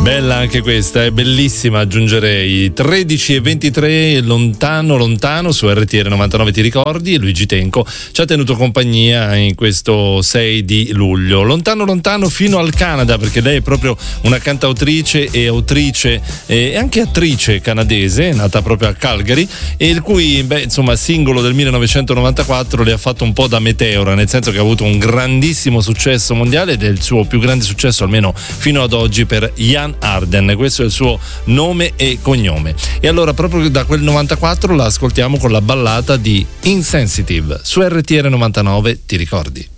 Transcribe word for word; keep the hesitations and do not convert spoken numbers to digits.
Bella anche questa, è bellissima, aggiungerei. Tredici e ventitré, lontano lontano su R T R novantanove, ti ricordi? Luigi Tenco ci ha tenuto compagnia in questo sei di luglio. Lontano lontano fino al Canada, perché lei è proprio una cantautrice e autrice e anche attrice canadese, nata proprio a Calgary, e il cui beh, insomma singolo del millenovecentonovantaquattro le ha fatto un po' da meteora, nel senso che ha avuto un grandissimo successo mondiale ed è il suo più grande successo almeno fino ad oggi per Jan Arden, questo è il suo nome e cognome. E allora proprio da quel novantaquattro la ascoltiamo con la ballata di Insensitive su R T R novantanove, ti ricordi?